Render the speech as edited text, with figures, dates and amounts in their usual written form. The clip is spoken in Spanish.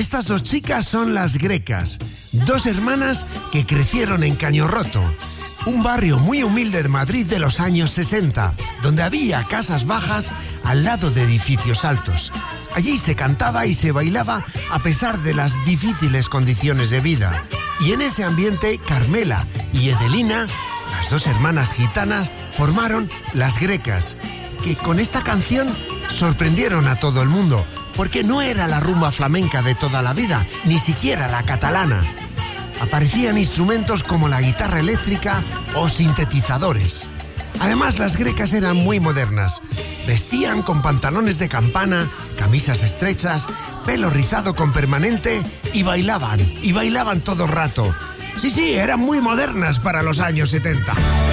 Estas dos chicas son las Grecas, dos hermanas que crecieron en Cañorroto, un barrio muy humilde de Madrid de los años 60, donde había casas bajas al lado de edificios altos. Allí se cantaba y se bailaba a pesar de las difíciles condiciones de vida. Y en ese ambiente, Carmela y Edelina, las dos hermanas gitanas, formaron las Grecas, que con esta canción sorprendieron a todo el mundo, porque no era la rumba flamenca de toda la vida, ni siquiera la catalana. Aparecían instrumentos como la guitarra eléctrica o sintetizadores. Además, las Grecas eran muy modernas. Vestían con pantalones de campana, camisas estrechas, pelo rizado con permanente y bailaban todo el rato. Sí, eran muy modernas para los años 70.